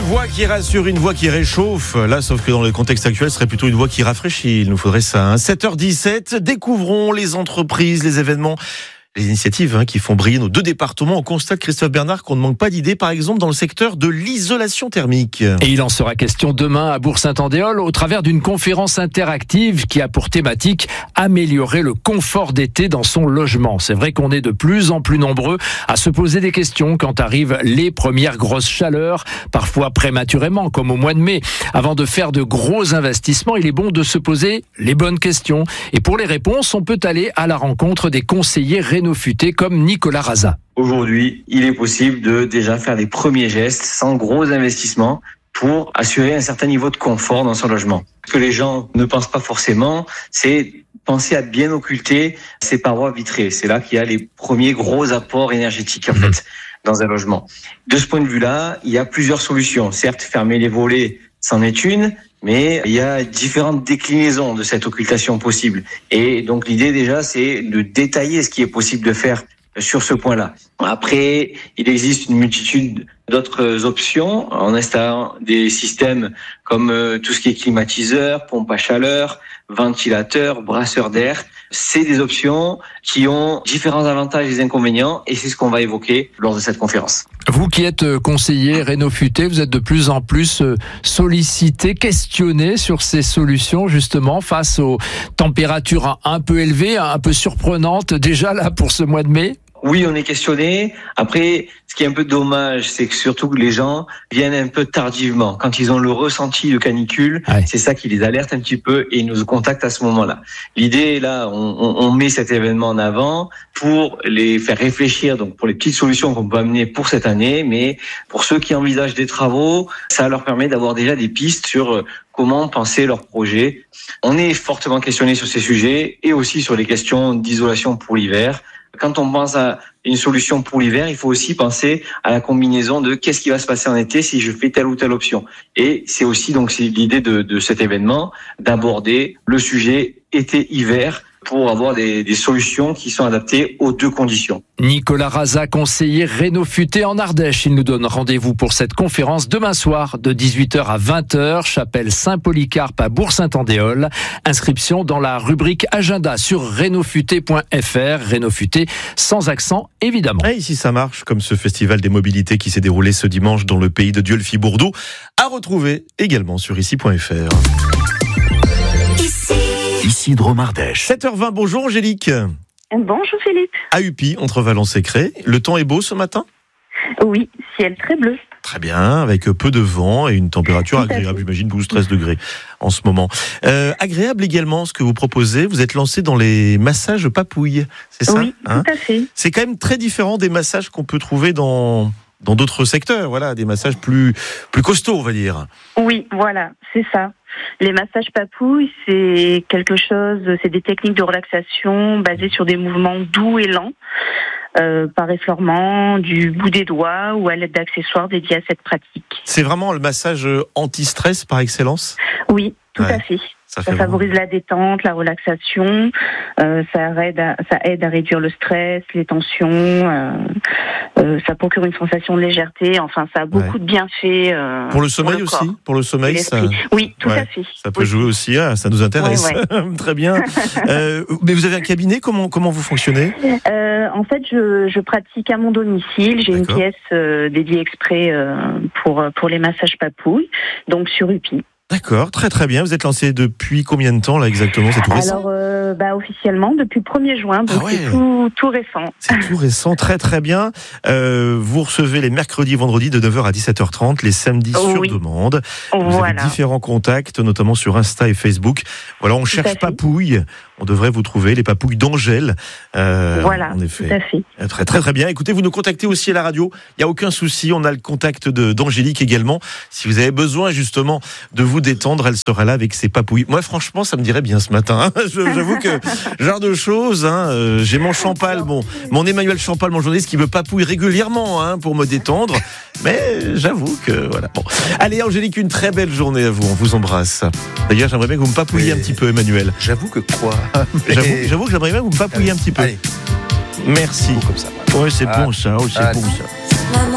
voix qui rassure, une voix qui réchauffe. Là, sauf que dans le contexte actuel, ce serait plutôt une voix qui rafraîchit. Il nous faudrait ça. 7h17, découvrons les entreprises, les événements, les initiatives qui font briller nos deux départements. On constate, Christophe Bernard, qu'on ne manque pas d'idées, par exemple, dans le secteur de l'isolation thermique. Et il en sera question demain à Bourg-Saint-Andéol au travers d'une conférence interactive qui a pour thématique améliorer le confort d'été dans son logement. C'est vrai qu'on est de plus en plus nombreux à se poser des questions quand arrivent les premières grosses chaleurs, parfois prématurément, comme au mois de mai. Avant de faire de gros investissements, il est bon de se poser les bonnes questions. Et pour les réponses, on peut aller à la rencontre des conseillers Rénofuté comme Nicolas Raza. Aujourd'hui, il est possible de déjà faire les premiers gestes sans gros investissements pour assurer un certain niveau de confort dans son logement. Ce que les gens ne pensent pas forcément, c'est penser à bien occulter ses parois vitrées. C'est là qu'il y a les premiers gros apports énergétiques en fait dans un logement. De ce point de vue-là, il y a plusieurs solutions. Certes, fermer les volets, c'en est une, mais il y a différentes déclinaisons de cette occultation possible. Et donc l'idée déjà, c'est de détailler ce qui est possible de faire sur ce point-là. Après, il existe une multitude d'autres options en installant des systèmes comme tout ce qui est climatiseur, pompe à chaleur, ventilateur, brasseur d'air. C'est des options qui ont différents avantages et inconvénients et c'est ce qu'on va évoquer lors de cette conférence. Vous qui êtes conseiller Rénofuté, vous êtes de plus en plus sollicité, questionné sur ces solutions justement face aux températures un peu élevées, un peu surprenantes déjà là pour ce mois de mai. Oui, on est questionné. Après, ce qui est un peu dommage, c'est que surtout les gens viennent un peu tardivement. Quand ils ont le ressenti de canicule, C'est ça qui les alerte un petit peu et ils nous contactent à ce moment-là. L'idée, là, on met cet événement en avant pour les faire réfléchir, donc pour les petites solutions qu'on peut amener pour cette année, mais pour ceux qui envisagent des travaux, ça leur permet d'avoir déjà des pistes sur comment penser leur projet. On est fortement questionné sur ces sujets et aussi sur les questions d'isolation pour l'hiver. Quand on pense à une solution pour l'hiver, il faut aussi penser à la combinaison de qu'est-ce qui va se passer en été si je fais telle ou telle option. Et c'est aussi donc c'est l'idée de cet événement d'aborder le sujet été-hiver pour avoir des solutions qui sont adaptées aux deux conditions. Nicolas Raza, conseiller Rénofuté en Ardèche. Il nous donne rendez-vous pour cette conférence demain soir de 18h à 20h, chapelle Saint-Polycarpe à Bourg-Saint-Andéol. Inscription dans la rubrique agenda sur rénofuté.fr. Rénofuté sans accent, évidemment. Et ici ça marche, comme ce festival des mobilités qui s'est déroulé ce dimanche dans le pays de Dieulefit-Bourdeaux, à retrouver également sur ici.fr. Ici Dromardèche. 7h20, bonjour Angélique. Bonjour Philippe. À Upi, entre Valence et Cré. Le temps est beau ce matin ? Oui, ciel très bleu. Très bien, avec peu de vent et une température agréable, j'imagine 12-13 degrés en ce moment. Agréable également ce que vous proposez, vous êtes lancé dans les massages papouilles, c'est ça ? Oui, tout à fait. C'est quand même très différent des massages qu'on peut trouver dans d'autres secteurs, voilà, des massages plus costauds, on va dire. Oui, voilà, c'est ça. Les massages papouilles, c'est c'est des techniques de relaxation basées sur des mouvements doux et lents, par effleurement du bout des doigts ou à l'aide d'accessoires dédiés à cette pratique. C'est vraiment le massage anti-stress par excellence ? Oui, tout à fait. Ça favorise la détente, la relaxation, ça aide à réduire le stress, les tensions, ça procure une sensation de légèreté, enfin ça a beaucoup de bienfaits. Pour le sommeil aussi ? Pour le sommeil, ça... Oui, tout à fait. Ça peut jouer aussi, ça nous intéresse. Très bien. Mais vous avez un cabinet, comment vous fonctionnez ? En fait, je pratique à mon domicile, j'ai une pièce dédiée exprès pour les massages papouilles, donc sur Upi. D'accord, très très bien. Vous êtes lancé depuis combien de temps là exactement ? C'est tout récent ? Alors, officiellement depuis le 1er juin, donc c'est tout récent. C'est tout récent, très très bien. Vous recevez les mercredis et vendredis de 9h à 17h30, les samedis sur demande. Vous avez différents contacts, notamment sur Insta et Facebook. Voilà, on cherche papouille. On devrait vous trouver les papouilles d'Angèle. En effet. Tout à fait. Très très très bien. Écoutez, vous nous contactez aussi à la radio. Il y a aucun souci. On a le contact d'Angélique également. Si vous avez besoin justement de vous détendre, elle sera là avec ses papouilles. Moi, franchement, ça me dirait bien ce matin. J'avoue que genre de choses. J'ai mon Champal, mon Emmanuel Champal, mon journaliste qui me papouille régulièrement pour me détendre. Mais j'avoue que voilà. Bon, allez Angélique, une très belle journée à vous. On vous embrasse. D'ailleurs, j'aimerais bien que vous me papouilliez un petit peu, Emmanuel. J'avoue que quoi ? J'avoue que j'aimerais bien que vous me papouilliez un petit peu. Allez. Merci. Comme ça. Ouais, c'est bon ça. Oh, c'est bon ça.